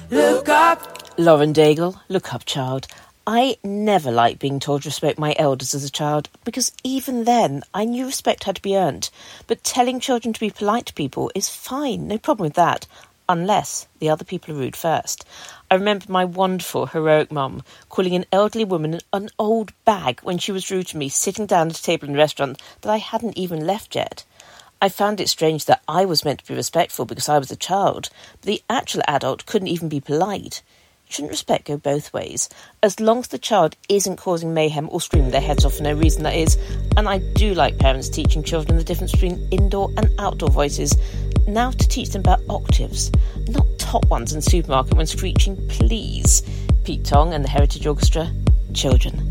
Look up. Lauren Daigle, look up, child. I never liked being told to respect my elders as a child, because even then I knew respect had to be earned. But telling children to be polite to people is fine, no problem with that, unless the other people are rude first. I remember my wonderful, heroic mum calling an elderly woman an old bag when she was rude to me sitting down at a table in a restaurant that I hadn't even left yet. I found it strange that I was meant to be respectful because I was a child, but the actual adult couldn't even be polite. Shouldn't respect go both ways? As long as the child isn't causing mayhem or screaming their heads off for no reason, that is. And I do like parents teaching children the difference between indoor and outdoor voices. Now to teach them about octaves, not top ones in the supermarket when screeching please. Pete Tong and the Heritage Orchestra, Children.